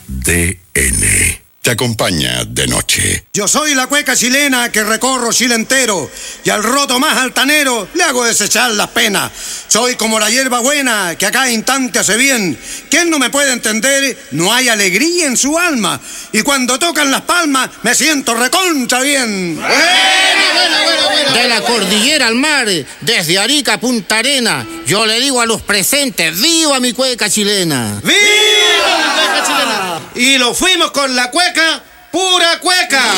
DN. Te acompaña de noche. Yo soy la cueca chilena que recorro Chile entero y al roto más altanero le hago desechar las penas. Soy como la hierba buena que a cada instante hace bien. ¿Quién no me puede entender? No hay alegría en su alma. Y cuando tocan las palmas me siento recontra bien. Bueno. De la cordillera al mar, desde Arica a Punta Arena, yo le digo a los presentes, ¡viva mi cueca chilena! ¡Viva mi cueca chilena! Y lo fuimos con la cueca, pura cueca.